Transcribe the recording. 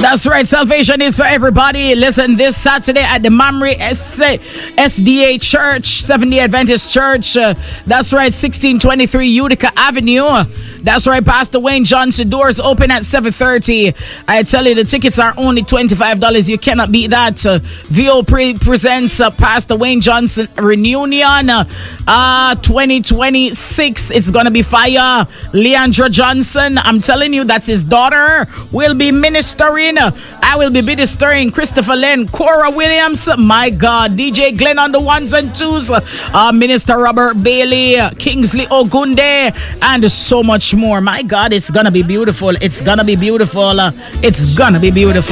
That's right. Salvation is for everybody. Listen, this Saturday at the Mamre SDA Church, Seventh-day Adventist Church. That's right, 1623 Utica Avenue. That's right, Pastor Wayne Johnson. Doors open at 7:30. I tell you, the tickets are only $25. You cannot beat that. VO presents Pastor Wayne Johnson Reunion 2026. It's going to be fire. Leandra Johnson, I'm telling you, that's his daughter, will be ministering. I will be ministering. Christopher Len, Cora Williams, my God, DJ Glenn on the ones and twos, Minister Robert Bailey, Kingsley Ogunde, and so much more. My God, it's gonna be beautiful. It's gonna be beautiful. It's gonna be beautiful.